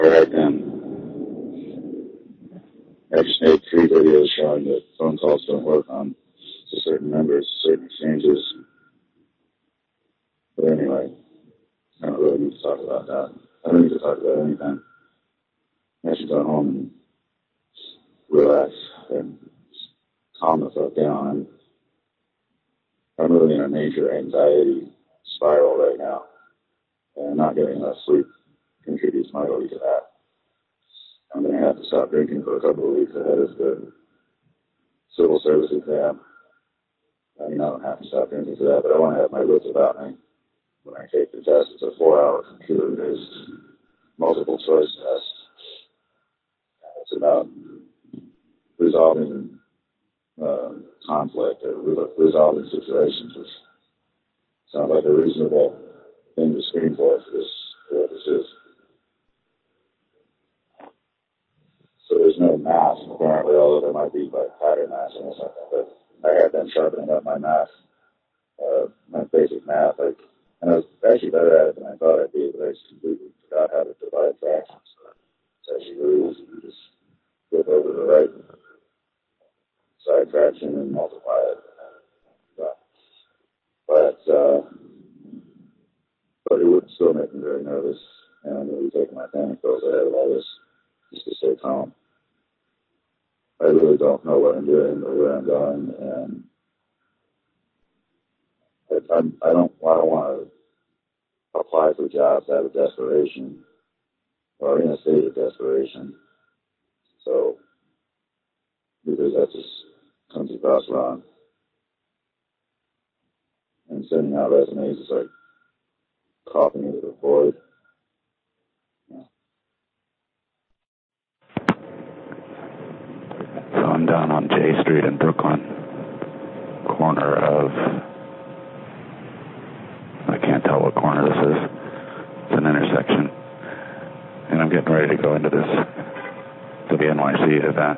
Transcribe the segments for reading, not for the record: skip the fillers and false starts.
Alright then. I just made 3 videos showing that phone calls don't work on to certain members, certain exchanges. But anyway, I don't really need to talk about that. I don't need to talk about anything. I should go home and relax and calm the fuck down. I'm really in a major anxiety spiral right now, and not getting enough sleep contributes mightily to that. I'm going to have to stop drinking for a couple of weeks ahead of the civil service exam. I mean, I don't have to stop drinking for that, but I want to have my wits about me when I take the test. It's a 4-hour computer-based multiple choice test. It's about resolving conflict or resolving situations, which sounds like a reasonable thing to screen for what this is. So there's no math apparently, although there might be like pattern matching or something. But I had been sharpening up my math, my basic math, and I was actually better at it than I thought I'd be, but I just completely forgot how to divide fractions. So it's actually really easy to just flip over the right side fraction and multiply it. But it would still make me very nervous, and I'm going to be taking my panic pills ahead of all this just to stay calm. I really don't know what I'm doing or where I'm going, and I don't want to apply for jobs out of desperation or in a state of desperation. So, because that just comes across wrong. And sending out resumes is like coughing into the void. Yeah. So I'm down on J Street in Brooklyn, corner of, I can't tell what corner this is. It's an intersection. And I'm getting ready to go into this WNYC event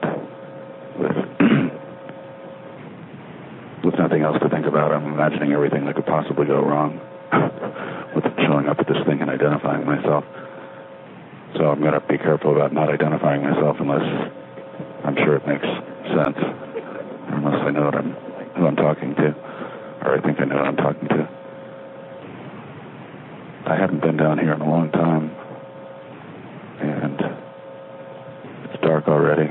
with nothing else to think about. I'm imagining everything that could possibly go wrong with showing up at this thing and identifying myself. So I'm going to be careful about not identifying myself unless I'm sure it makes sense, unless I know who I'm talking to, or I think I know who I'm talking to. I haven't been down here in a long time, and it's dark already.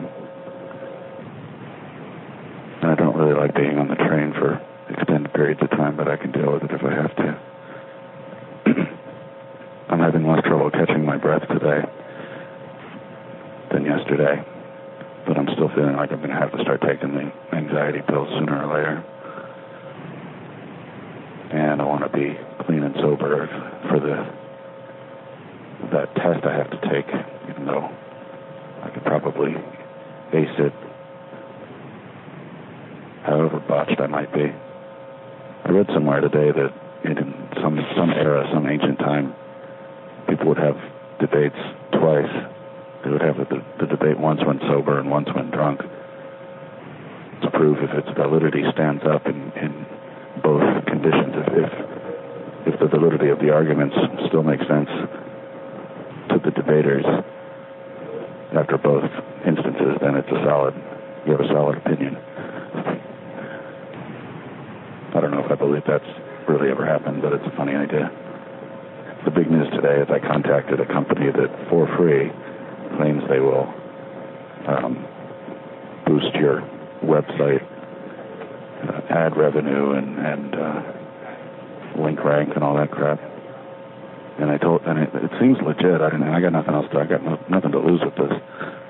And I don't really like being on the train for extended periods of time, but I can deal with it if I have to. I'm having less trouble catching my breath today than yesterday, but I'm still feeling like I'm going to have to start taking the anxiety pills sooner or later. And I want to be clean and sober for that test I have to take, even though I could probably ace it, however botched I might be. I read somewhere today that in some era, some ancient time, people would have debates twice. They would have the debate once when sober and once when drunk to prove if its validity stands up in both conditions. If the validity of the arguments still makes sense to the debaters after both instances, then you have a solid opinion. I don't know if I believe that's really ever happened, but it's a funny idea. The big news today is I contacted a company that, for free, claims they will boost your website ad revenue and link rank and all that crap. And it seems legit. I got nothing else. I got nothing to lose with this.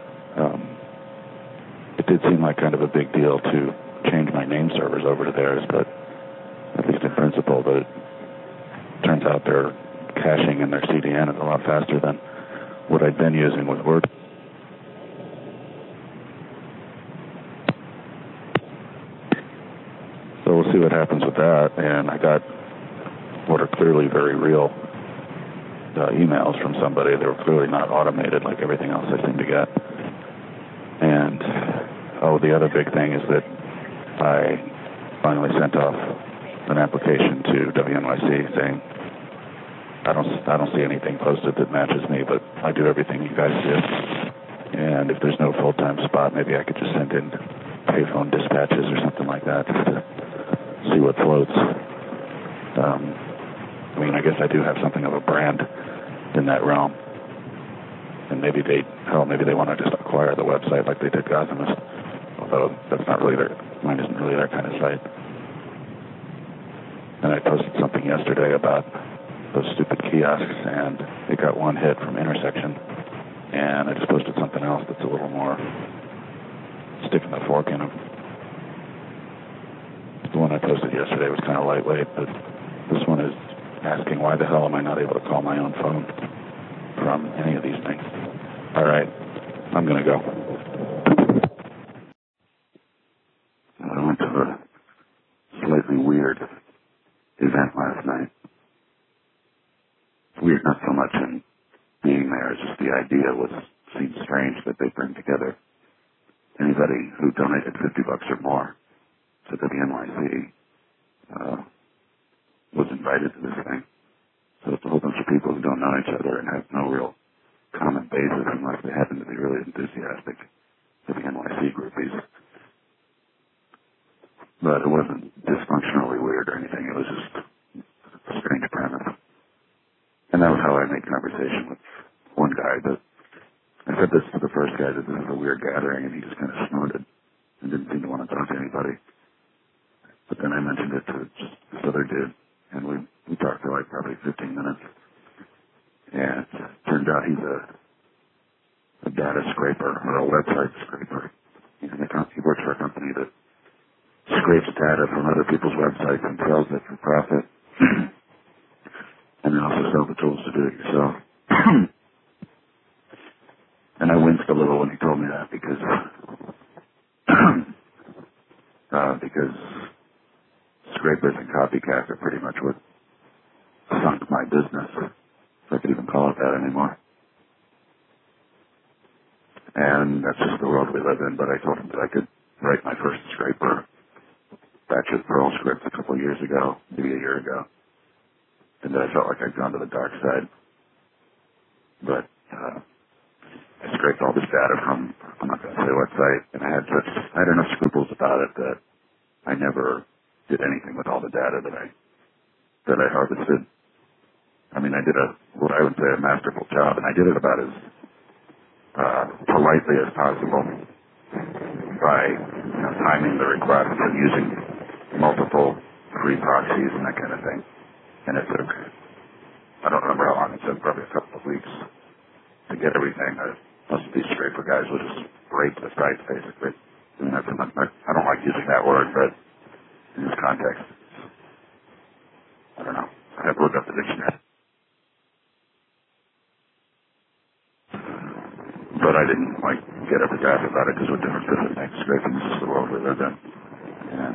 It did seem like kind of a big deal to change my name servers over to theirs, but at least in principle, but it turns out their caching in their CDN is a lot faster than what I'd been using with Word. So we'll see what happens with that. And I got what are clearly very real emails from somebody. They were clearly not automated like everything else I seem to get. And the other big thing is that I finally sent off an application to WNYC saying I don't see anything posted that matches me, but I do everything you guys do. And if there's no full-time spot, maybe I could just send in payphone dispatches or something like that just to see what floats. I mean, I guess I do have something of a brand in that realm. And maybe they want to just acquire the website like they did Gossamus. Although that's not really mine isn't really their kind of site. And I posted something yesterday about those stupid kiosks, and it got one hit from Intersection. And I just posted something else that's a little more sticking the fork in them. The one I posted yesterday was kind of lightweight, but this one is asking why the hell am I not able to call my own phone from any of these things. All right, I'm going to go. I went to a slightly weird event last night. Weird not so much in being there, just the idea seemed strange that they bring together anybody who donated $50 or more to the NYC was invited to this thing. So it's a whole bunch of people who don't know each other and have no real common basis unless they happen to be really enthusiastic to the NYC groupies. But it wasn't dysfunctionally weird or anything. It was just a strange premise. And that was how I made conversation with one guy. But I said this to the first guy, that this is a weird gathering, and he just kind of snorted and didn't seem to want to talk to anybody. But then I mentioned it to just this other dude, and we talked for like probably 15 minutes. And it turned out he's a data scraper, or a website scraper. He works for a company that scrapes data from other people's websites and sells it for profit. And they also sell the tools to do it yourself. And I winced a little when he told me that because scrapers and copycats are pretty much what sunk my business, if I could even call it that anymore. And that's just the world we live in. But I told him that I could write my first scraper batch of Perl scripts a couple of years ago, maybe a year ago. And that I felt like I'd gone to the dark side. But I scraped all this data from, I'm not going to say what site, and I had enough scruples about it that I never did anything with all the data that I harvested. I mean, I did what I would say a masterful job, and I did it about as politely as possible by timing the request and using multiple free proxies and that kind of thing. And it took, I don't remember how long it took, probably a couple of weeks to get everything. Most of these scraper guys will just rape the sites, basically. I mean, I don't like using that word, but in this context, I don't know. I have to look up the dictionary. But I didn't, get up a graph about it because what difference does it make? Scraping is just the world we live in.